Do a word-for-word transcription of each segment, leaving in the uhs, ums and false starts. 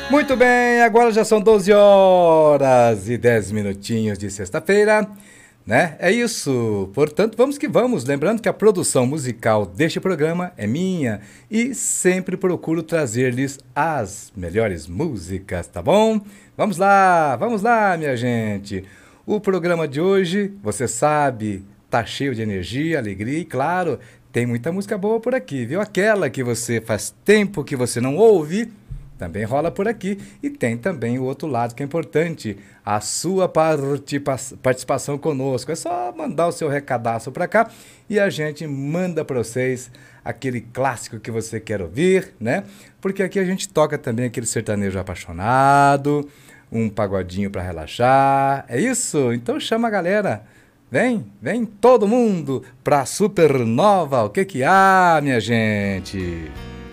Muito bem, agora já são doze horas e dez minutinhos de sexta-feira, né? É isso, portanto, vamos que vamos. Lembrando que a produção musical deste programa é minha e sempre procuro trazer-lhes as melhores músicas, tá bom? Vamos lá, vamos lá, minha gente. O programa de hoje, você sabe, tá cheio de energia, alegria e, claro, tem muita música boa por aqui, viu? Aquela que você faz tempo que você não ouve, também rola por aqui. E tem também o outro lado que é importante, a sua partipa- participação conosco. É só mandar o seu recadaço para cá e a gente manda para vocês aquele clássico que você quer ouvir, né? Porque aqui a gente toca também aquele sertanejo apaixonado, um pagodinho para relaxar. É isso? Então chama a galera. Vem, vem todo mundo pra Supernova. O que que há, minha gente?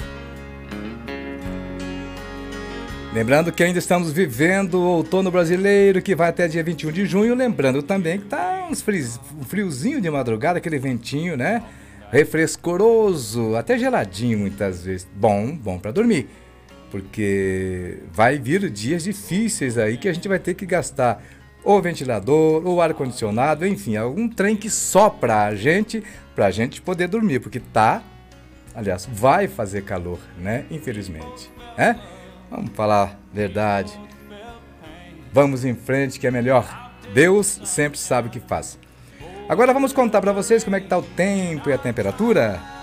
Lembrando que ainda estamos vivendo o outono brasileiro, que vai até dia vinte e um de junho. Lembrando também que tá uns frios, um friozinho de madrugada, aquele ventinho, né? Refrescoroso, até geladinho muitas vezes. Bom, bom para dormir. Porque vai vir dias difíceis aí que a gente vai ter que gastar ou ventilador, ou ar-condicionado, enfim, algum trem que sopra a gente, pra gente poder dormir. Porque tá, aliás, vai fazer calor, né? Infelizmente, né? Vamos falar a verdade. Vamos em frente que é melhor. Deus sempre sabe o que faz. Agora vamos contar para vocês como é que tá o tempo e a temperatura.